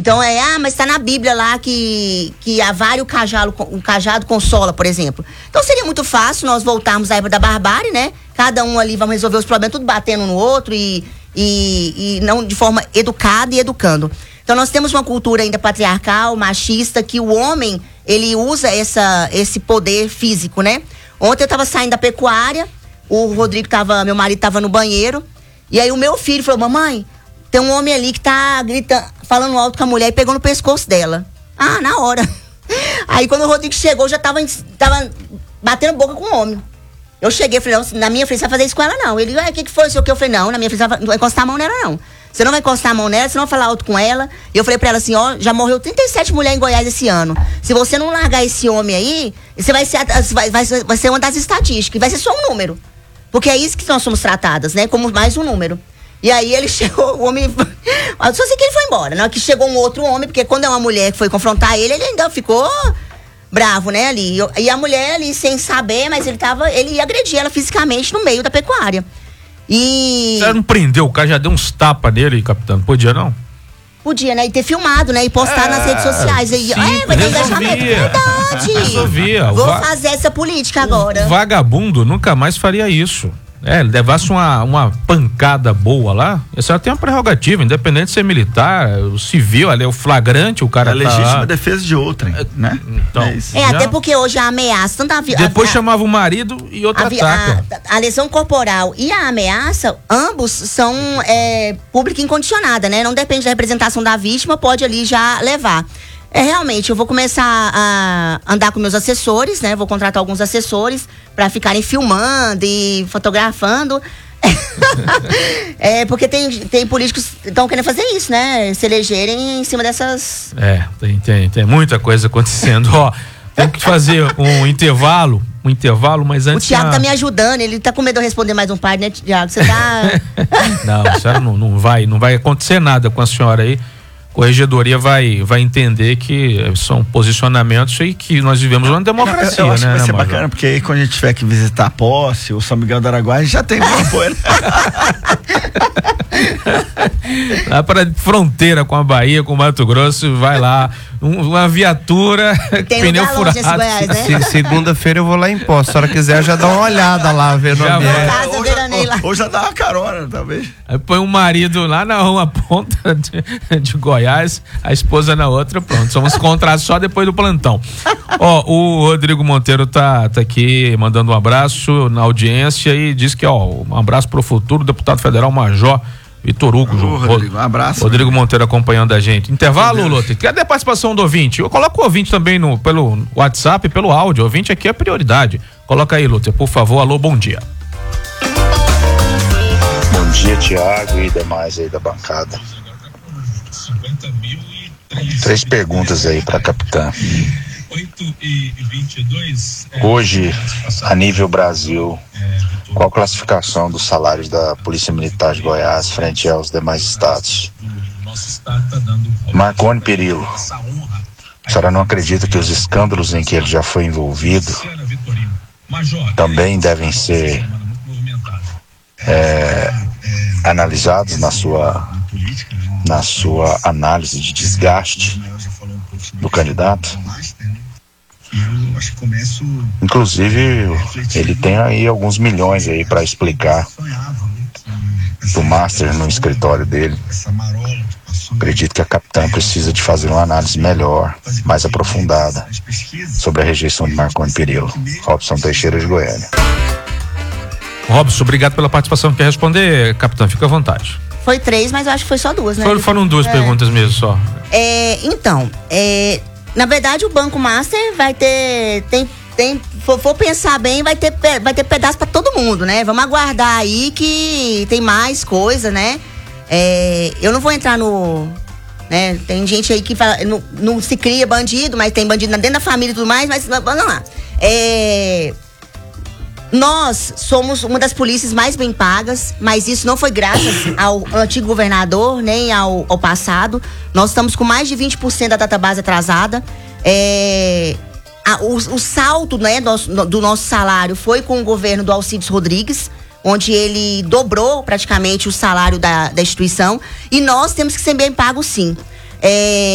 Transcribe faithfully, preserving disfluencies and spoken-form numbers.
Então é, ah, mas tá na Bíblia lá que, que a vara e o cajado, o cajado consola, por exemplo. Então seria muito fácil nós voltarmos à época da barbárie, né? Cada um ali vamos resolver os problemas, tudo batendo um no outro e, e, e não de forma educada e educando. Então nós temos uma cultura ainda patriarcal, machista, que o homem, ele usa essa, esse poder físico, né? Ontem eu tava saindo da pecuária, o Rodrigo tava, meu marido tava no banheiro, e aí o meu filho falou, mamãe, tem um homem ali que tá gritando, falando alto com a mulher e pegou no pescoço dela. Ah, na hora. Aí quando o Rodrigo chegou, já tava, tava batendo boca com o homem. Eu cheguei, falei, não, na minha frente você vai fazer isso com ela não. Ele, ué, o que que foi? Sei o que? Eu falei, não, na minha frente você não vai encostar a mão nela não. Você não vai encostar a mão nela, você não vai falar alto com ela. E eu falei pra ela assim, ó, já morreu trinta e sete mulheres em Goiás esse ano. Se você não largar esse homem aí, você vai ser, vai, vai, vai ser uma das estatísticas, vai ser só um número. Porque é isso que nós somos tratadas, né? Como mais um número. E aí ele chegou, o homem... Só sei que ele foi embora, né? Que chegou um outro homem, porque quando é uma mulher que foi confrontar ele, ele ainda ficou bravo, né, ali. E a mulher ali, sem saber, mas ele tava... Ele ia agredir ela fisicamente no meio da pecuária. E... Você não prendeu o cara, já deu uns tapas nele, capitão? Podia, não? Podia, né? E ter filmado, né? E postar é, nas redes sociais. E, sim, é, vai ter engajamento. Verdade. Resolvia. Vou va- fazer essa política agora. O vagabundo nunca mais faria isso. É, ele levasse uma, uma pancada boa lá, essa ela tem uma prerrogativa, independente de ser militar, o civil, ali é o flagrante, o cara é tá... legítima defesa de outrem, né? Então, é, é até porque hoje a ameaça, tanto a, depois a, chamava o marido e outra a, ataca. A, a lesão corporal e a ameaça, ambos são é, pública incondicionada, né? Não depende da representação da vítima, pode ali já levar. É, realmente, eu vou começar a andar com meus assessores, né? Vou contratar alguns assessores para ficarem filmando e fotografando. É, porque tem, tem políticos que estão querendo fazer isso, né? Se elegerem em cima dessas... É, tem, tem, tem muita coisa acontecendo. Ó, tem que fazer um intervalo, um intervalo, mas antes... O Thiago a... tá me ajudando, ele tá com medo de eu responder mais um par, né, Thiago? Você tá... Não, a senhora não, não, vai, não vai acontecer nada com a senhora aí. Corregedoria vai, vai entender que são posicionamentos e que nós vivemos uma democracia, eu, eu acho né? Que vai ser né, bacana, porque aí quando a gente tiver que visitar a Posse, o São Miguel do Araguaia, já tem uma apoio. Lá para fronteira com a Bahia, com o Mato Grosso, vai lá, um, uma viatura, tem pneu um furado. Goiás, né? Se, segunda-feira eu vou lá em Poço, se a senhora quiser já dá uma olhada lá, ver no ambiente. Ou já, ou, ou já dá uma carona, talvez. Aí põe um marido lá na uma ponta de, de Goiás, a esposa na outra, pronto, vamos se encontrar só depois do plantão. Ó, o Rodrigo Monteiro tá, tá aqui mandando um abraço na audiência e diz que, ó, um abraço pro futuro deputado federal Major Vitor Hugo. Ô, Rodrigo, um abraço. Rodrigo Monteiro acompanhando a gente. Intervalo, Lote? Cadê a participação do ouvinte? Eu coloco o ouvinte também no, pelo WhatsApp, pelo áudio. O ouvinte aqui é prioridade. Coloca aí, Lote, por favor. Alô, bom dia. Bom dia, Tiago e demais aí da bancada. Três perguntas aí para a capitã. Hoje, a nível Brasil, qual a classificação dos salários da Polícia Militar de Goiás frente aos demais estados? Marconi Perillo, a senhora não acredita que os escândalos em que ele já foi envolvido também devem ser é, analisados na sua, na sua análise de desgaste do candidato? Inclusive, ele tem aí alguns milhões aí para explicar do master no escritório dele. Acredito que a capitã precisa de fazer uma análise melhor, mais aprofundada, sobre a rejeição de Marconi Perillo. Robson Teixeira de Goiânia. Robson, obrigado pela participação. Quer responder, capitã? Fica à vontade. Foi três, mas eu acho que foi só duas, né? Foram, foram duas é. perguntas mesmo só. É, então, é, na verdade o Banco Master vai ter, tem, tem, for, for pensar bem, vai ter, vai ter pedaço para todo mundo, né? Vamos aguardar aí que tem mais coisa, né? É, eu não vou entrar no, né? Tem gente aí que fala, não, não se cria bandido, mas tem bandido dentro da família e tudo mais, mas vamos lá. É, nós somos uma das polícias mais bem pagas, mas isso não foi graças ao antigo governador, nem ao, ao passado. Nós estamos com mais de vinte por cento da database atrasada. É, a, o, o salto, né, do, do nosso salário foi com o governo do Alcides Rodrigues, onde ele dobrou praticamente o salário da, da instituição. E nós temos que ser bem pagos, sim. É,